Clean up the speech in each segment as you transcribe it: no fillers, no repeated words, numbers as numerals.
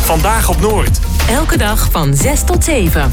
Vandaag op Noord. Elke dag van 6 tot 7.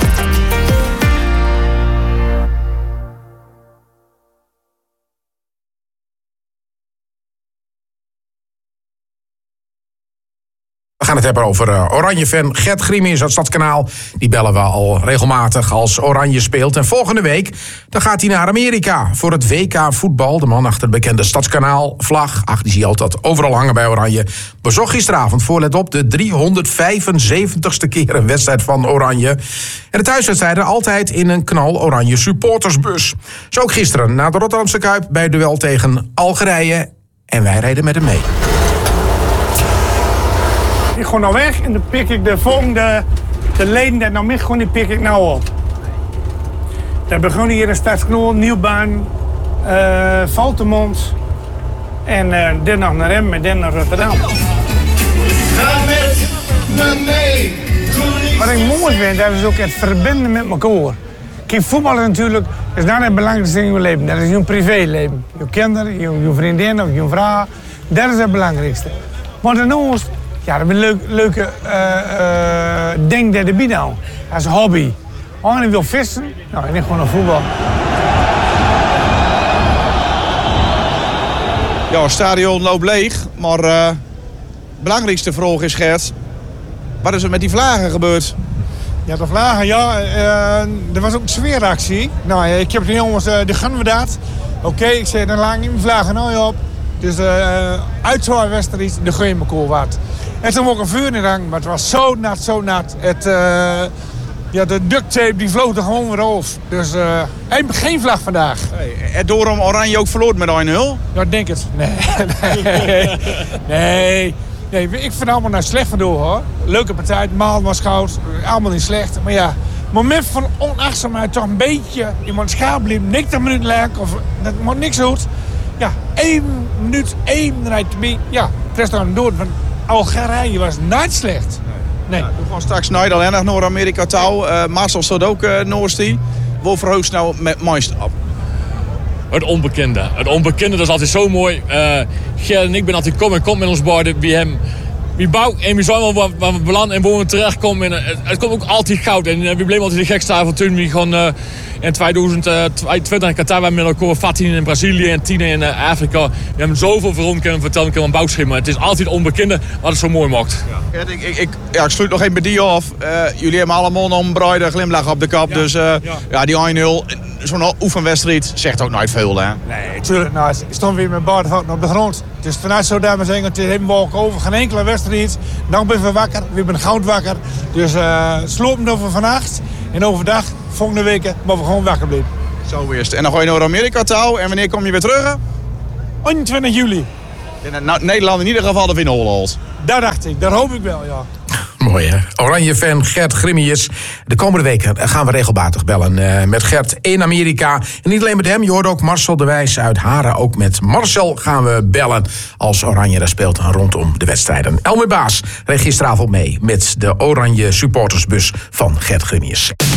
We gaan het hebben over Oranje-fan Gert Grimius uit Stadskanaal. Die bellen we al regelmatig als Oranje speelt. En volgende week dan gaat hij naar Amerika voor het WK voetbal. De man achter de bekende Stadskanaal-vlag. Ach, die zie je altijd overal hangen bij Oranje. Bezocht gisteravond, let op, de 375ste keer een wedstrijd van Oranje. En de thuiswedstrijden altijd in een knal Oranje supportersbus. Zo ook gisteren na de Rotterdamse Kuip bij het duel tegen Algerije. En wij reden met hem mee. Ik ga nou weg en dan pik ik de volgende leden die nou mee gewoon, die pik ik nou op. Dan begon hier in Stadskanaal, Nieuwbaan, Valtemont en dan nog naar Emmen en dan naar Rotterdam. Ga met me mee. Wat ik mooi vind, dat is ook het verbinden met elkaar. Kijk, voetbal is natuurlijk is daar het belangrijkste in je leven. Dat is je privéleven. Je kinderen, je vriendin of je vrouw. Dat is het belangrijkste. Maar daarnaast, ja, dat is een leuke ding dat erbij nou. Dat is een hobby. Als je wil vissen, nou, en ik gewoon naar voetbal. Ja, het stadion loopt leeg, maar de belangrijkste vraag is, Gert, wat is er met die vlaggen gebeurd? Ja, de vlaggen, ja. Er was ook een sfeeractie. Nou, ik heb de jongens, die gaan we dat. Oké, ik zei, dan laat ik mijn vlaggen nou op. Dus uit zo'n wedstrijd, dan gun je elkaar wat. En toen ook een vuur in hang, maar het was zo nat. De duct tape die vloog er gewoon weer af. Dus geen vlag vandaag. Hey, en daarom Oranje ook verloren met 1-0? Ja, ik denk het. Nee, ik vind het allemaal nou slecht vandoor, hoor. Leuke partij, Maal was goud, allemaal niet slecht. Maar ja, moment van onachtzaamheid toch een beetje. Iemand schaap bleef, 90 minuten lang, of dat moet niks goed. Ja, 1 minuut, 1 rijdt erbij. Ja, het dan door. Van Algerije was niet slecht. Nee. Ja, we gaan straks alleen nog naar Amerika touw. Marcel staat ook Noorsti. Waar verheugt nou met meester op? Het onbekende. Het onbekende, dat is altijd zo mooi. Ger en ik ben altijd kom met ons borden bij hem. Wie bouwt en wie zijn wel waar we belanden en waar we terechtkomen. En het komt ook altijd goud. En we bleven altijd de gekste avond toen we gewoon in 2020 in Qatar waren met elkaar, 14 in Brazilië en 10 in Afrika. We hebben zoveel voor ons kunnen vertellen, kunnen bouwschema. Het is altijd onbekende wat het zo mooi maakt. Ja. Ik sluit nog even bij die af. Jullie hebben allemaal een bruide glimlach op de kap. Ja. Dus die 1-0, zo'n oefenwedstrijd zegt ook nooit veel, hè? Nee, tuurlijk. Nou, ik stond weer met baardhouten op de grond. Het is vanuit zo daar maar zeggen, het is helemaal over. Geen enkele wedstrijd. Dan ben we wakker. We zijn goud wakker. Dus slopen over vannacht. En overdag, volgende week, maar we gewoon wakker blijven. Zo is het. En dan ga je naar Amerika touw. En wanneer kom je weer terug? 21 juli. Nederland in ieder geval de winnen Holland. Daar dacht ik. Daar hoop ik wel, ja. Mooi, hè? Oranje-fan Gert Grimius. De komende weken gaan we regelmatig bellen met Gert in Amerika. En niet alleen met hem, je hoort ook Marcel de Wijs uit Haren. Ook met Marcel gaan we bellen als Oranje daar speelt rondom de wedstrijden. Elmer Baas reed gisteravond mee met de Oranje supportersbus van Gert Grimius.